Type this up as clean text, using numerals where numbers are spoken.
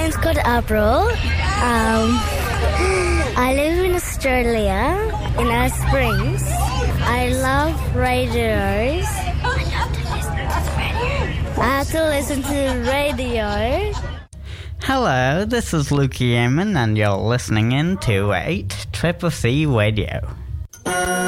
name's called April. I live in Australia, in Alice Springs. I love radios. I have to listen to the radio. Hello, this is Luke Yeaman, and you're listening in to 8CCC Radio.